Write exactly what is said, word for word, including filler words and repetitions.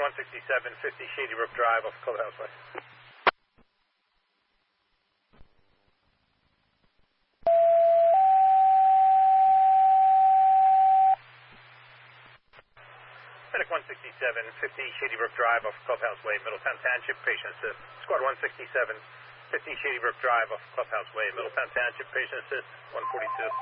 one sixty-seven fifty Shady Brook Drive off Clubhouse Way. Medic one sixty-seven fifty Shady Brook Drive off Clubhouse Way, Middletown Township, patient assist. Squad one sixty-seven fifty Shady Brook Drive off Clubhouse Way, Middletown Township, patient assist, one forty-two.